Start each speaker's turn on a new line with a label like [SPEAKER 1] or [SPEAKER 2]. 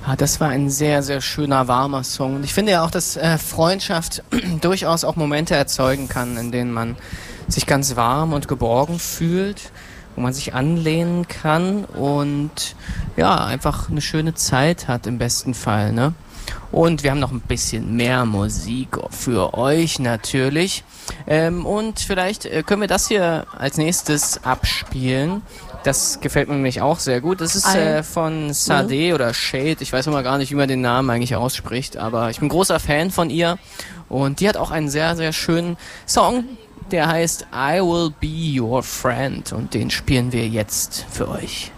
[SPEAKER 1] Ah, das war ein sehr, sehr schöner, warmer Song. Und ich finde ja auch, dass Freundschaft durchaus auch Momente erzeugen kann, in denen man sich ganz warm und geborgen fühlt, wo man sich anlehnen kann und ja, einfach eine schöne Zeit hat im besten Fall, ne? Und wir haben noch ein bisschen mehr Musik für euch natürlich. Und vielleicht können wir das hier als nächstes abspielen. Das gefällt mir nämlich auch sehr gut. Das ist von Sade oder Shade. Ich weiß immer gar nicht, wie man den Namen eigentlich ausspricht, aber ich bin großer Fan von ihr. Und die hat auch einen sehr, sehr schönen Song, der heißt I Will Be Your Friend. Und den spielen wir jetzt für euch.